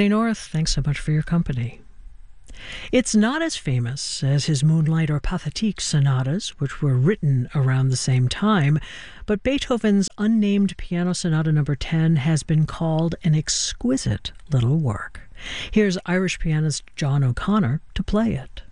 Anthony North, thanks so much for your company. It's not as famous as his Moonlight or Pathétique sonatas, which were written around the same time, but Beethoven's unnamed Piano Sonata No. 10 has been called an exquisite little work. Here's Irish pianist John O'Connor to play it.